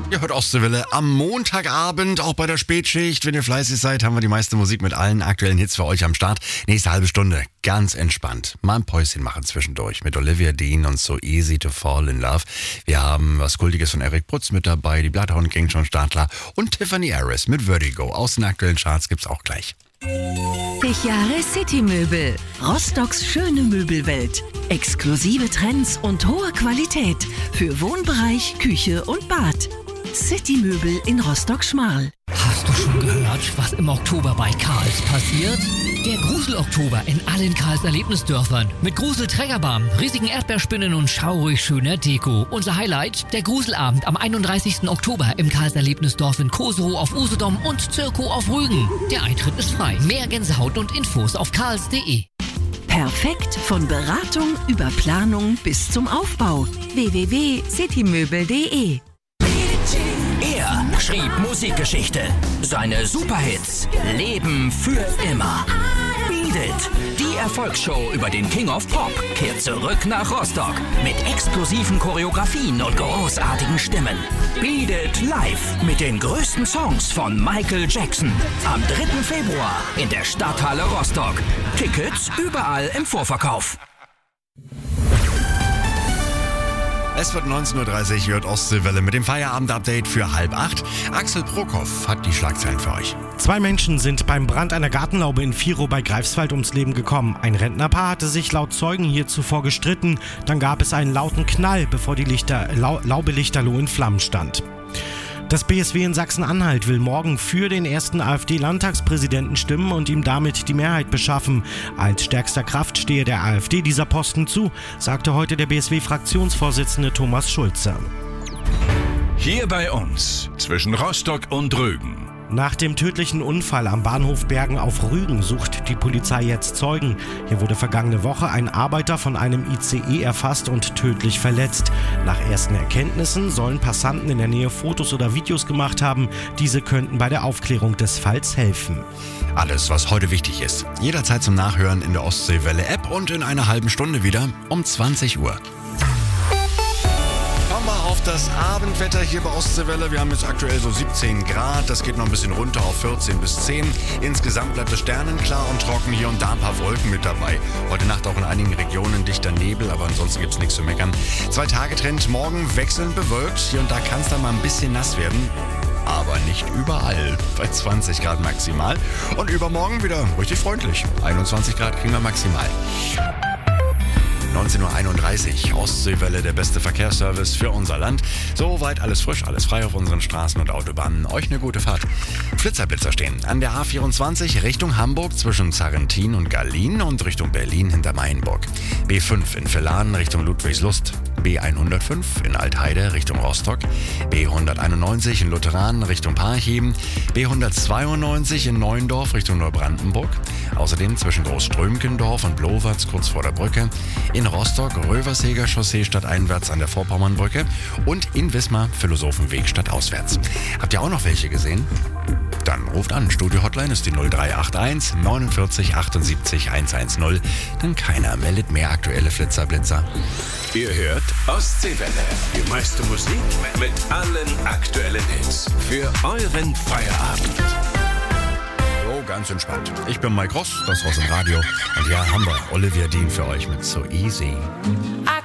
Ihr hört Ostseewelle am Montagabend, auch bei der Spätschicht. Wenn ihr fleißig seid, haben wir die meiste Musik mit allen aktuellen Hits für euch am Start. Nächste halbe Stunde, ganz entspannt. Mal ein Päuschen machen zwischendurch mit Olivia Dean und So Easy to Fall in Love. Wir haben was Kultiges von Eric Prutz mit dabei, die Bloodhound Gang John Stadler und Tiffany Harris mit Vertigo. Aus den aktuellen Charts gibt's auch gleich. 50 Jahre City-Möbel. Rostocks schöne Möbelwelt. Exklusive Trends und hohe Qualität für Wohnbereich, Küche und Bad. City-Möbel in Rostock-Schmarl. Hast du schon gehört, was im Oktober bei Karls passiert? Der Grusel-Oktober in allen Karls Erlebnisdörfern. Mit Grusel-Trägerbahn, riesigen Erdbeerspinnen und schaurig schöner Deko. Unser Highlight, der Gruselabend am 31. Oktober im Karls Erlebnisdorf in Koserow auf Usedom und Zirkow auf Rügen. Der Eintritt ist frei. Mehr Gänsehaut und Infos auf karls.de. Perfekt von Beratung über Planung bis zum Aufbau. www.citymöbel.de. Er schrieb Musikgeschichte. Seine Superhits leben für immer. Beat It, die Erfolgsshow über den King of Pop, kehrt zurück nach Rostock mit exklusiven Choreografien und großartigen Stimmen. Beat It live mit den größten Songs von Michael Jackson. Am 3. Februar in der Stadthalle Rostock. Tickets überall im Vorverkauf. Es wird 19.30 Uhr, hört Ostseewelle mit dem Feierabend-Update für 7:30. Axel Prokop hat die Schlagzeilen für euch. 2 Menschen sind beim Brand einer Gartenlaube in Virow bei Greifswald ums Leben gekommen. Ein Rentnerpaar hatte sich laut Zeugen hier zuvor gestritten. Dann gab es einen lauten Knall, bevor die Laube lichterloh in Flammen stand. Das BSW in Sachsen-Anhalt will morgen für den ersten AfD-Landtagspräsidenten stimmen und ihm damit die Mehrheit beschaffen. Als stärkster Kraft stehe der AfD dieser Posten zu, sagte heute der BSW-Fraktionsvorsitzende Thomas Schulze. Hier bei uns, zwischen Rostock und Rügen. Nach dem tödlichen Unfall am Bahnhof Bergen auf Rügen sucht die Polizei jetzt Zeugen. Hier wurde vergangene Woche ein Arbeiter von einem ICE erfasst und tödlich verletzt. Nach ersten Erkenntnissen sollen Passanten in der Nähe Fotos oder Videos gemacht haben. Diese könnten bei der Aufklärung des Falls helfen. Alles, was heute wichtig ist. Jederzeit zum Nachhören in der Ostseewelle-App und in einer halben Stunde wieder um 20 Uhr. Schauen wir auf das Abendwetter hier bei Ostseewelle. Wir haben jetzt aktuell so 17 Grad. Das geht noch ein bisschen runter auf 14 bis 10. Insgesamt bleibt es sternenklar und trocken. Hier und da ein paar Wolken mit dabei. Heute Nacht auch in einigen Regionen dichter Nebel, aber ansonsten gibt es nichts zu meckern. 2-Tage-Trend, morgen wechselnd bewölkt. Hier und da kann es dann mal ein bisschen nass werden. Aber nicht überall. Bei 20 Grad maximal. Und übermorgen wieder richtig freundlich. 21 Grad kriegen wir maximal. 19.31 Uhr, Ostseewelle, der beste Verkehrsservice für unser Land. Soweit alles frisch, alles frei auf unseren Straßen und Autobahnen. Euch eine gute Fahrt. Flitzer stehen an der A24 Richtung Hamburg zwischen Zarrentin und Gallien und Richtung Berlin hinter Mainburg. B5 in Villaren Richtung Ludwigslust. B105 in Altheide Richtung Rostock. B191 in Lutheran Richtung Parchim. B192 in Neuendorf Richtung Neubrandenburg. Außerdem zwischen Großströmkendorf und Blowatz kurz vor der Brücke. In Rostock Röverseger Chaussee stadteinwärts an der Vorpommernbrücke. Und in Wismar Philosophenweg stadtauswärts. Habt ihr auch noch welche gesehen? Dann ruft an. Studio-Hotline ist die 0381 49 78 110. Denn keiner meldet mehr aktuelle Flitzer-Blitzer. Ihr hört Ostseewelle. Die meiste Musik mit allen aktuellen Hits. Für euren Feierabend. So, ganz entspannt. Ich bin Mike Ross, das Ross im Radio. Und hier haben wir Olivia Dean für euch mit So Easy. I